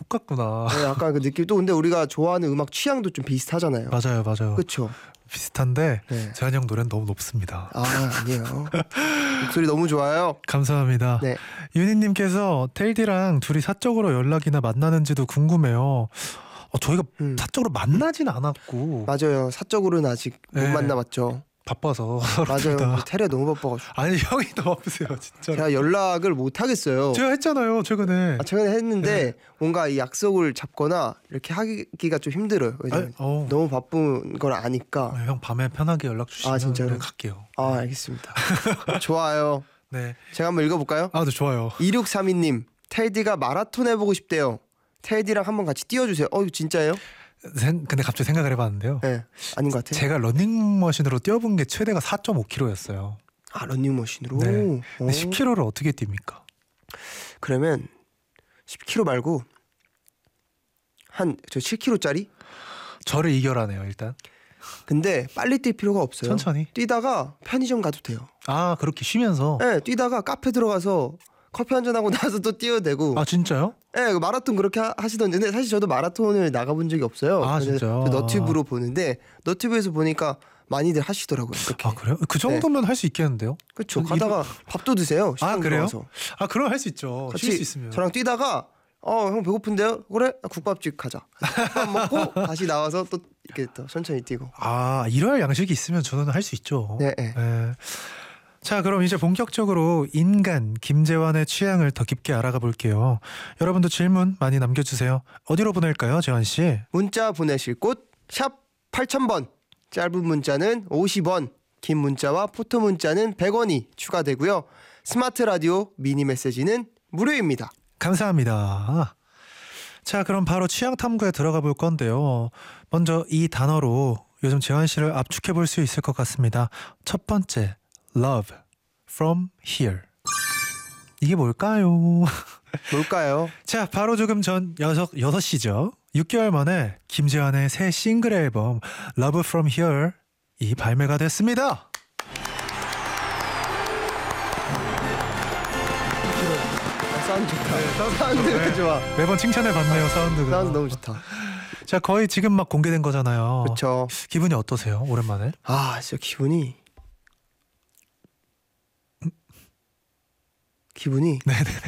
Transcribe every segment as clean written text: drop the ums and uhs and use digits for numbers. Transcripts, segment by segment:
똑같구나. 네, 약간 그 느낌. 또 근데 우리가 좋아하는 음악 취향도 좀 비슷하잖아요. 맞아요. 그렇죠. 비슷한데 네. 재환이 형 노래는 너무 높습니다. 아니에요. 목소리 너무 좋아요. 감사합니다. 네. 윤희님께서 텔디랑 둘이 사적으로 연락이나 만나는지도 궁금해요. 저희가 사적으로 만나진 않았고. 맞아요. 사적으로는 아직 못 네. 만나봤죠. 바빠서. 맞아요. 테레 너무 바빠가지고. 아니 형이 더 바쁘세요 진짜. 제가 연락을 못 하겠어요. 제가 했잖아요 최근에. 최근에 했는데 네. 뭔가 이 약속을 잡거나 이렇게 하기가 좀 힘들어요. 왜냐면 너무 바쁜 걸 아니까. 형 밤에 편하게 연락 주시면 진짜요? 갈게요. 알겠습니다. 좋아요. 네. 제가 한번 읽어볼까요? 네, 좋아요. 2632님 텔디가 마라톤 해보고 싶대요. 텔디랑 한번 같이 뛰어주세요. 이거 진짜예요? 근데 갑자기 생각을 해봤는데요. 네, 아닌 것 같아요. 제가 러닝머신으로 뛰어본 게 최대가 4.5km였어요. 러닝머신으로? 네. 근데 10km를 어떻게 뜁니까? 그러면 10km 말고 저 7km짜리? 저를 이겨라네요 일단. 근데 빨리 뛸 필요가 없어요. 천천히. 뛰다가 편의점 가도 돼요. 그렇게 쉬면서. 네, 뛰다가 카페 들어가서 커피 한잔 하고 나서 또 뛰어도 되고. 진짜요? 네, 마라톤 그렇게 하시던데. 근데 사실 저도 마라톤을 나가본 적이 없어요. 진짜요? 너튜브로 보는데 너튜브에서 보니까 많이들 하시더라고요. 그렇게. 그래요? 그 정도면 할 수 있겠는데요? 그렇죠. 가다가 밥도 드세요. 그래요? 들어가서. 그럼 할 수 있죠. 쉴 수 있으면. 저랑 뛰다가 형 배고픈데요? 그래? 국밥집 가자. 밥 먹고 다시 나와서 또 이렇게 또 천천히 뛰고. 이럴 양식이 있으면 저는 할 수 있죠. 네. 자, 그럼 이제 본격적으로 인간 김재환의 취향을 더 깊게 알아가 볼게요. 여러분도 질문 많이 남겨주세요. 어디로 보낼까요, 재환 씨? 문자 보내실 곳 샵 8000번. 짧은 문자는 50원, 긴 문자와 포토 문자는 100원이 추가되고요. 스마트 라디오 미니 메시지는 무료입니다. 감사합니다. 자, 그럼 바로 취향 탐구에 들어가 볼 건데요. 먼저 이 단어로 요즘 재환 씨를 압축해 볼 수 있을 것 같습니다. 첫 번째, love from here. 이게 뭘까요? 뭘까요? 자, 바로 조금 전 6시죠. 6개월 만에 김재환의 새 싱글 앨범 Love From Here 이 발매가 됐습니다. 사운드 좋다. 사운드가 좋아. 매번 칭찬을 받네요, 사운드가. 사운드 너무 좋다. 자, 거의 지금 막 공개된 거잖아요. 그렇죠. 기분이 어떠세요? 오랜만에? 진짜 기분이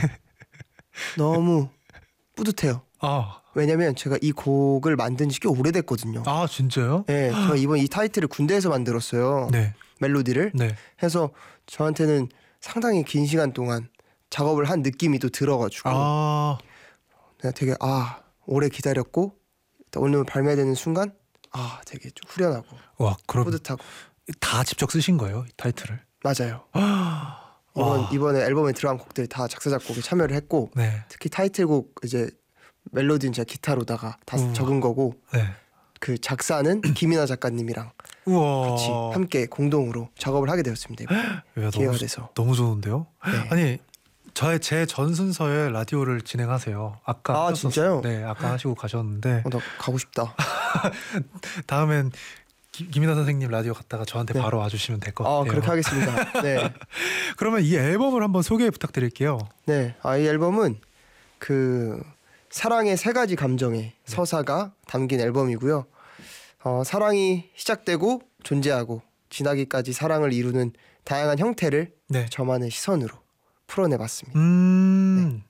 너무 뿌듯해요. 왜냐면 제가 이 곡을 만든 지 꽤 오래됐거든요. 진짜요? 네, 제가 이번 이 타이틀을 군대에서 만들었어요. 네. 멜로디를. 네. 해서 저한테는 상당히 긴 시간 동안 작업을 한 느낌이 또 들어가지고 내가 되게 오래 기다렸고 오늘 발매되는 순간 되게 좀 후련하고 그럼 뿌듯하고. 다 직접 쓰신 거예요, 이 타이틀을? 맞아요. 이번에 앨범에 들어간 곡들 다 작사 작곡에 참여를 했고 네. 특히 타이틀곡 이제 멜로디는 제가 기타로다가 다 적은 거고 네. 그 작사는 김이나 작가님이랑 같이 함께 공동으로 작업을 하게 되었습니다. 기회가 돼서 너무 좋은데요? 네. 아니 제 전 순서에 라디오를 진행하세요. 아까 진짜요? 네, 아까 하시고 가셨는데 나 가고 싶다. 다음엔 김이나 선생님 라디오 갔다가 저한테 바로 와주시면 될 것 같아요. 그렇게 하겠습니다. 네. 그러면 이 앨범을 한번 소개 부탁드릴게요. 네, 이 앨범은 그 사랑의 세 가지 감정의 서사가 담긴 앨범이고요. 사랑이 시작되고 존재하고 지나기까지 사랑을 이루는 다양한 형태를 저만의 시선으로 풀어내봤습니다. 네.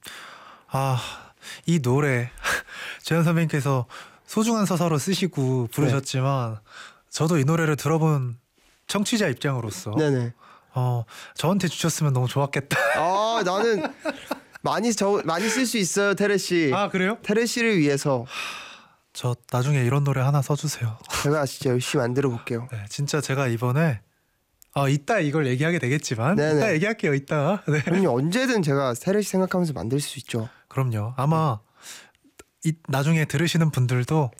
이 노래 재현 선배님께서 소중한 서사로 쓰시고 부르셨지만 저도 이 노래를 들어본 청취자 입장으로서 저한테 주셨으면 너무 좋았겠다. 나는 많이 쓸 수 있어요, 테레 씨. 그래요? 테레 씨를 위해서. 저 나중에 이런 노래 하나 써주세요. 제가 진짜 열심히 만들어 볼게요. 네, 진짜 제가 이번에 이따 이걸 얘기하게 되겠지만 이따 얘기할게요. 이따. 네. 그럼요. 언제든 제가 테레 씨 생각하면서 만들 수 있죠. 그럼요. 아마 나중에 들으시는 분들도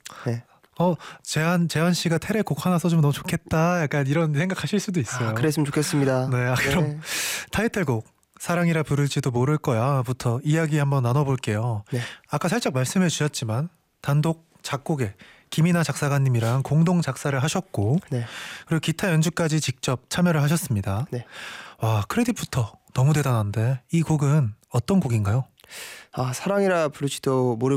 재환 씨가 테레 곡 하나 써주면 너무 좋겠다. 약간 이런 생각하실 수도 있어요. 그랬으면 좋겠습니다. 네, 그럼 타이틀곡 사랑이라 부를지도 모를 거야부터 이야기 한번 나눠볼게요. 네. 아까 살짝 말씀해 주셨지만 단독 작곡에 김이나 작사가님이랑 공동 작사를 하셨고 그리고 기타 연주까지 직접 참여를 하셨습니다. 와, 크레딧부터 너무 대단한데 이 곡은 어떤 곡인가요? 사랑이라 부를지도 모를